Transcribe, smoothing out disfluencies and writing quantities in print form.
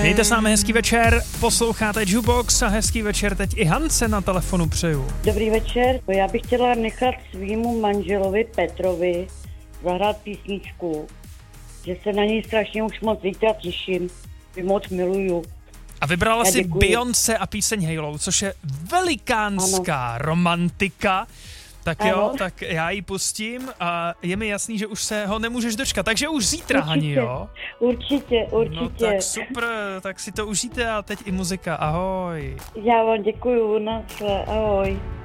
Mějte s námi hezký večer, posloucháte Jukebox a hezký večer teď i Hance na telefonu přeju. Dobrý večer, já bych chtěla nechat svýmu manželovi Petrovi zahrát písničku, že se na něj strašně už moc zítra těším, moc miluju. A vybrala si Beyoncé a píseň Halo, což je velikánská romantika. Tak ano. Jo, tak já ji pustím a je mi jasný, že už se ho nemůžeš dočkat, takže už zítra, Hani, jo? Určitě. No tak super, tak si to užijte a teď i muzika, ahoj. Já vám děkuju, ahoj.